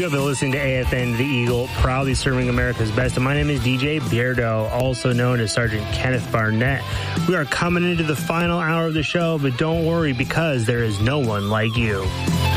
have been listening to AFN The Eagle, proudly serving America's best. And my name is DJ Beardo, also known as Sergeant Kenneth Barnett. We are coming into the final hour of the show, but don't worry because there is no one like you.